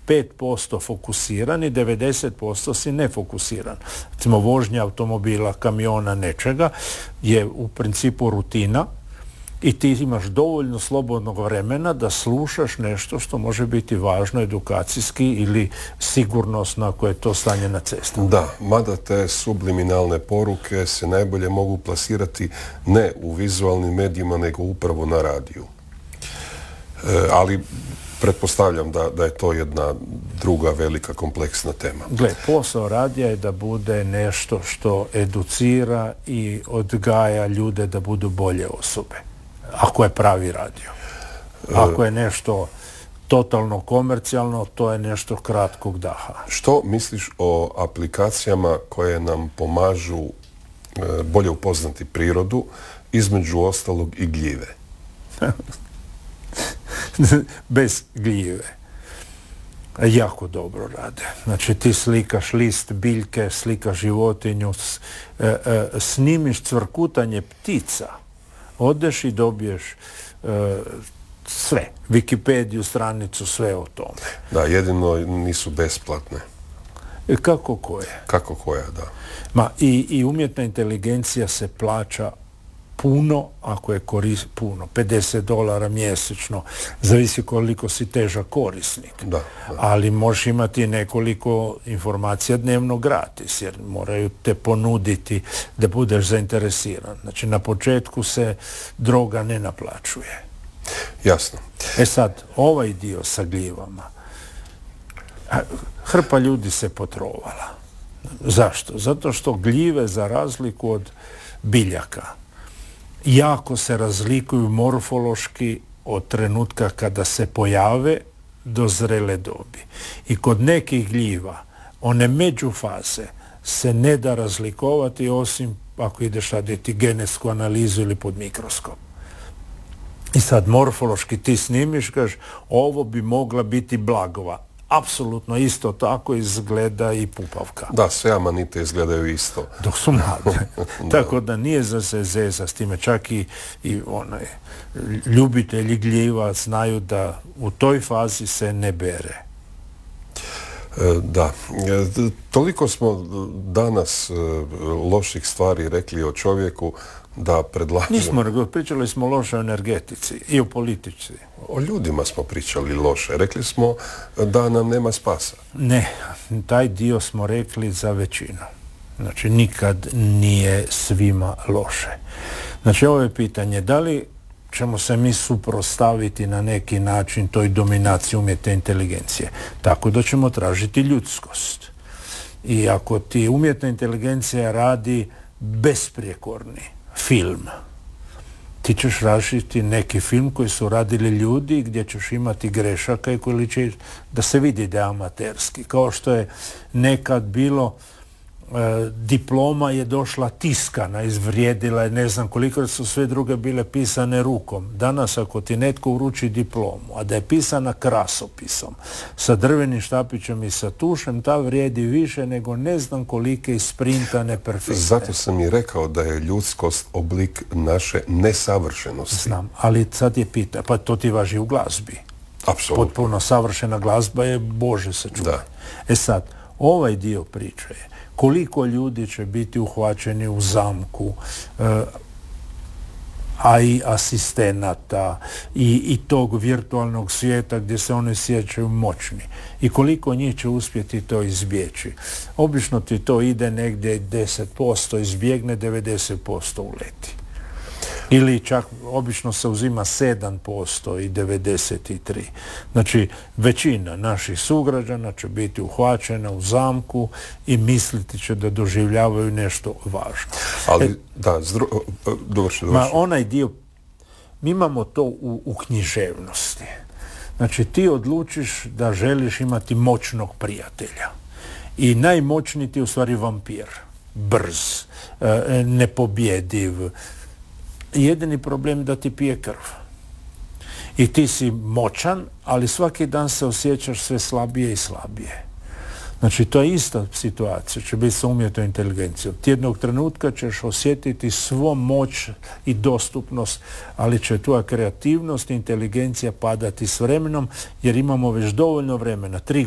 5% fokusiran i 90% si nefokusiran. Recimo, vožnja automobila, kamiona, nečega je u principu rutina i ti imaš dovoljno slobodnog vremena da slušaš nešto što može biti važno edukacijski ili sigurnosno ako je to stanje na cesti. Da, mada te subliminalne poruke se najbolje mogu plasirati ne u vizualnim medijima, nego upravo na radiju. Ali pretpostavljam da je to jedna druga velika kompleksna tema. Gle, posao radija je da bude nešto što educira i odgaja ljude da budu bolje osobe. Ako je pravi radio. Ako je nešto totalno komercijalno, to je nešto kratkog daha. Što misliš o aplikacijama koje nam pomažu bolje upoznati prirodu, između ostalog i gljive? Bez gljive. Jako dobro rade. Znači, ti slikaš list biljke, slikaš životinju, snimiš cvrkutanje ptica, odeš i dobiješ sve. Wikipediju, stranicu, sve o tome. Da, jedino nisu besplatne. Kako koje? Kako koja, da. Ma, i umjetna inteligencija se plaća puno, ako je puno, $50 mjesečno, zavisi koliko si težak korisnik. Da. Ali možeš imati nekoliko informacija dnevno gratis, jer moraju te ponuditi da budeš zainteresiran. Znači, na početku se droga ne naplaćuje. Jasno. Sad, ovaj dio sa gljivama, hrpa ljudi se potrovala. Zašto? Zato što gljive, za razliku od biljaka, jako se razlikuju morfološki od trenutka kada se pojave do zrele dobi. I kod nekih gljiva one međufaze se ne da razlikovati, osim ako ideš raditi genetsku analizu ili pod mikroskop. I sad morfološki ti snimiš, kažeš, ovo bi mogla biti blagova. Apsolutno isto tako izgleda i pupavka. Da, sve amanite izgledaju isto. Dok su mlade. Tako da nije za se zeza s time. Čak i ljubitelji gljiva znaju da u toj fazi se ne bere. Da. Toliko smo danas loših stvari rekli o čovjeku da predlažemo... Nismo, pričali smo loše o energetici i o politici. O ljudima smo pričali loše. Rekli smo da nam nema spasa. Ne, taj dio smo rekli za većinu. Znači, nikad nije svima loše. Znači, ovo je pitanje, da li ćemo se mi suprotstaviti na neki način toj dominaciji umjetne inteligencije? Tako da ćemo tražiti ljudskost. I ako ti umjetna inteligencija radi besprijekorni film, ti ćeš različiti neki film koji su radili ljudi gdje ćeš imati grešaka i koji će da se vidi da je amaterski. Kao što je nekad bilo, diploma je došla tiskana, izvrijedila je ne znam koliko, su sve druge bile pisane rukom. Danas ako ti netko uruči diplomu, a da je pisana krasopisom, sa drvenim štapićem i sa tušem, ta vrijedi više nego ne znam kolike isprintane perfektne. Zato sam i rekao da je ljudskost oblik naše nesavršenosti. Znam, ali sad je pitanje, pa to ti važi u glazbi. Apsolutno. Potpuno savršena glazba je Bože sačuvaj. Sad, ovaj dio priče je koliko ljudi će biti uhvaćeni u zamku, a i asistenata i tog virtualnog svijeta gdje se oni sjećaju moćni. I koliko njih će uspjeti to izbjeći. Obično ti to ide negdje 10%, izbjegne 90% uleti. Ili čak obično se uzima 7% i 93%. Znači, većina naših sugrađana će biti uhvaćena u zamku i misliti će da doživljavaju nešto važno. Ali, dovrši. Onaj dio, mi imamo to u književnosti. Znači, ti odlučiš da želiš imati moćnog prijatelja. I najmoćniji ti je u stvari vampir. Brz, nepobjediv. Jedini problem je da ti pije krv. I ti si moćan, ali svaki dan se osjećaš sve slabije i slabije. Znači, to je ista situacija, će biti sa umjetnom inteligencijom. Ti jednog trenutka ćeš osjetiti svu moć i dostupnost, ali će tvoja kreativnost i inteligencija padati s vremenom, jer imamo već dovoljno vremena, 3